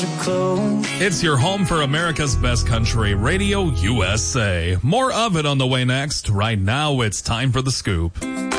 It's your home for America's best country, Radio USA. More of it on the way next. Right now, it's time for The Scoop.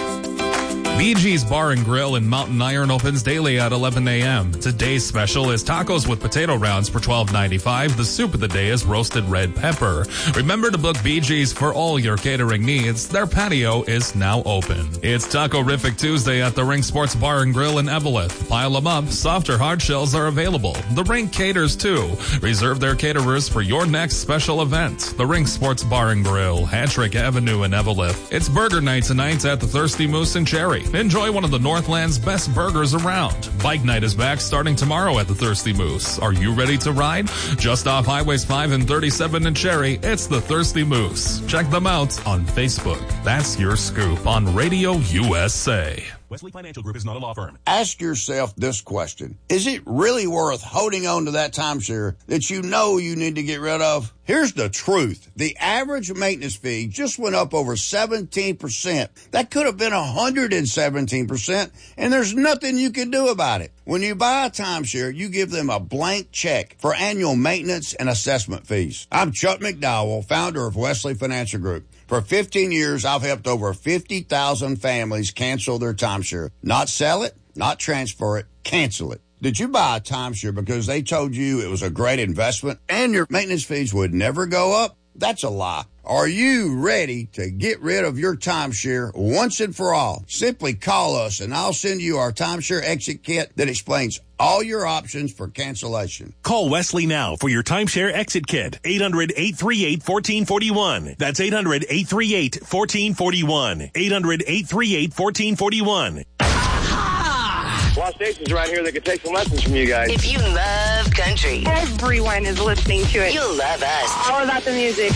Bee Gees Bar and Grill in Mountain Iron opens daily at 11 a.m. Today's special is tacos with potato rounds for $12.95. The soup of the day is roasted red pepper. Remember to book Bee Gees for all your catering needs. Their patio is now open. It's Taco-rific Tuesday at the Ring Sports Bar and Grill in Eveleth. Pile them up. Soft or hard shells are available. The Ring caters too. Reserve their caterers for your next special event. The Ring Sports Bar and Grill, Hattrick Avenue in Eveleth. It's burger night tonight at the Thirsty Moose in Cherry. Enjoy one of the Northland's best burgers around. Bike night is back starting tomorrow at the Thirsty Moose. Are you ready to ride? Just off Highways 5 and 37 in Cherry, it's the Thirsty Moose. Check them out on Facebook. That's your scoop on Radio USA. Wesley Financial Group is not a law firm. Ask yourself this question. Is it really worth holding on to that timeshare that you know you need to get rid of? Here's the truth. The average maintenance fee just went up over 17%. That could have been 117%, and there's nothing you can do about it. When you buy a timeshare, you give them a blank check for annual maintenance and assessment fees. I'm Chuck McDowell, founder of Wesley Financial Group. For 15 years, I've helped over 50,000 families cancel their timeshare. Not sell it, not transfer it, cancel it. Did you buy a timeshare because they told you it was a great investment and your maintenance fees would never go up? That's a lie. Are you ready to get rid of your timeshare once and for all? Simply call us and I'll send you our timeshare exit kit that explains all your options for cancellation. Call Wesley now for your timeshare exit kit. 800-838-1441. That's 800-838-1441. 800-838-1441. A lot of stations around here that could take some lessons from you guys. If you love country, everyone is listening to it. You'll love us. All about the music.